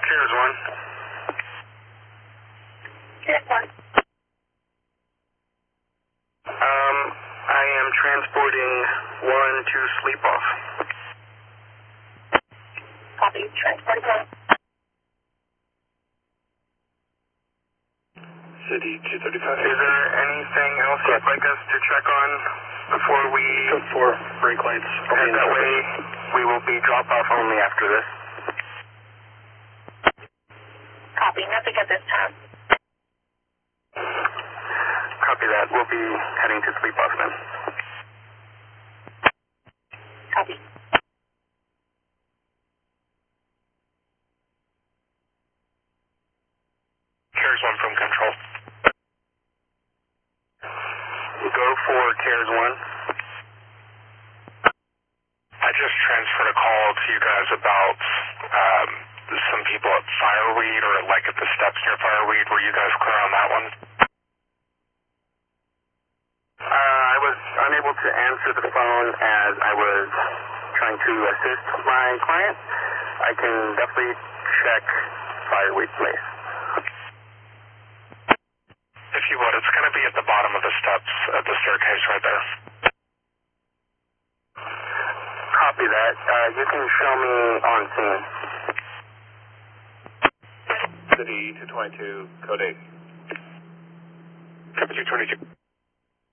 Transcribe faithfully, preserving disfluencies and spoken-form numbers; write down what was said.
Here's one. Here's one. Um, I am transporting one to sleep off. Copy. Transport one. City two thirty-five. Is there anything else you'd like us to check on before we... Four brake lights. And that way we will be drop-off only after this. Copy. Nothing at this time. Copy that. We'll be heading to sleep off then. Copy. CARES one from control. Go for CARES one. I just transferred a call to you guys about um, some people at Fireweed, or like at the steps near Fireweed. Were you guys clear on that one? Uh, I was unable to answer the phone as I was trying to assist my client. I can definitely check Fireweed Place. If you would, it's going to be at the bottom of the steps at the staircase right there. Copy that. Uh, you can show me on scene. City two twenty-two, code eight. Copy two twenty-two.